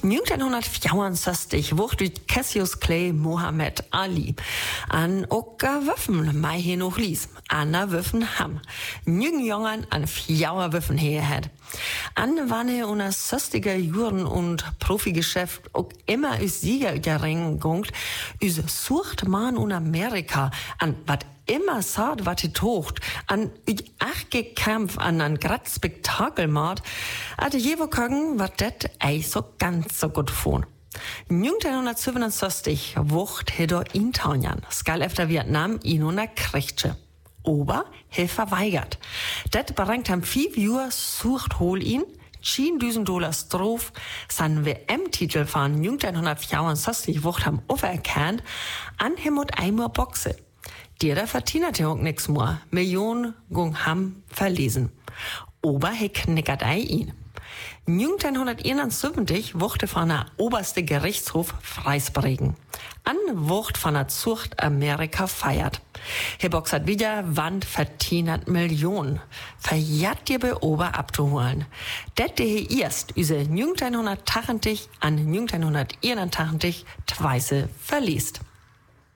1964 wurde Cassius Clay Muhammad Ali an oka Waffen mei hier noch lies. Anna Waffen ham. Nügen Jungen an 4 Waffen her hat. An wanne unter 60er Jahren und Profigeschäft auch immer is Sieger ringt, is sucht man in Amerika an wat immer sagt, wat die tocht, an Kampf an grad Spektakelmord, hatte jewe können, wat det ei so ganz so gut von. 1967 wucht hedo in Taunjan, skal efter Vietnam in una Kriegsche. Aber he verweigert. Det berengt ham 5 Jahre sucht hol ihn, $10.000 drauf, san WM-Titel von 1964 wucht ham auferkannt, an hem und einmal Boxe. Der verdienert ja auch nix mehr. Millionen gung ham verlesen. Aber he knickert ihn. 1971 wurde von der oberste Gerichtshof freisprechen. An Wucht von der Zucht Amerika feiert. He boxert wieder Wand verdienert Millionen. Verjat dir bei Ober abzuholen. Det he erst üse 1980 an 1981 Tweise verliest.